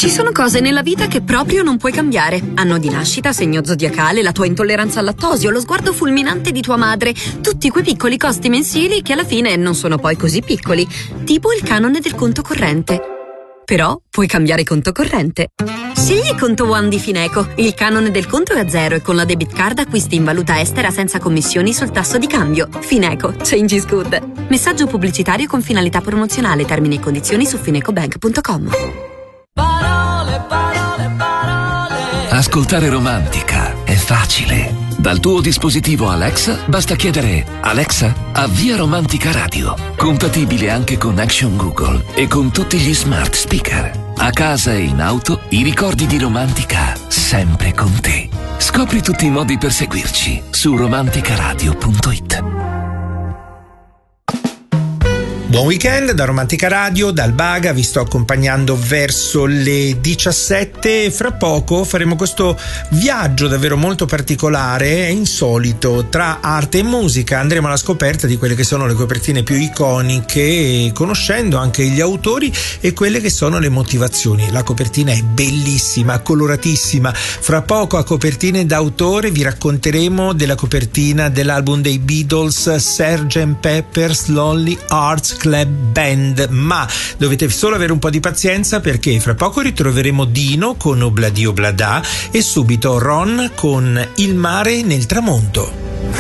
Ci sono cose nella vita che proprio non puoi cambiare. Anno di nascita, segno zodiacale, la tua intolleranza al lattosio, lo sguardo fulminante di tua madre. Tutti quei piccoli costi mensili che alla fine non sono poi così piccoli. Tipo il canone del conto corrente. Però puoi cambiare conto corrente. Scegli Conto One di Fineco. Il canone del conto è a zero e con la debit card acquisti in valuta estera senza commissioni sul tasso di cambio. Fineco. Change is good. Messaggio pubblicitario con finalità promozionale. Termini e condizioni su finecobank.com. Ascoltare Romantica è facile. Dal tuo dispositivo Alexa basta chiedere: Alexa, avvia Romantica Radio. Compatibile anche con Action Google e con tutti gli smart speaker. A casa e in auto, i ricordi di Romantica sempre con te. Scopri tutti i modi per seguirci su romanticaradio.it. Buon weekend da Romantica Radio, dal Baga, vi sto accompagnando verso le 17. Fra poco faremo questo viaggio davvero molto particolare e insolito tra arte e musica. Andremo alla scoperta di quelle che sono le copertine più iconiche, conoscendo anche gli autori e quelle che sono le motivazioni. La copertina è bellissima, coloratissima. Fra poco a copertine d'autore vi racconteremo della copertina dell'album dei Beatles Sgt. Pepper's Lonely Hearts Club Band, ma dovete solo avere un po' di pazienza perché fra poco ritroveremo Dino con Obladi Oblada e subito Ron con Il mare nel tramonto.